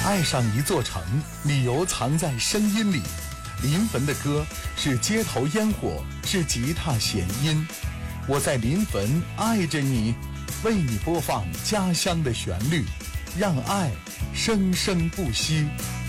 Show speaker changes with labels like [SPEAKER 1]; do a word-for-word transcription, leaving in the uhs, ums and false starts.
[SPEAKER 1] 爱上一座城，理由藏在声音里。临汾的歌是街头烟火，是吉他弦音。我在临汾爱着你，为你播放家乡的旋律，让爱生生不息。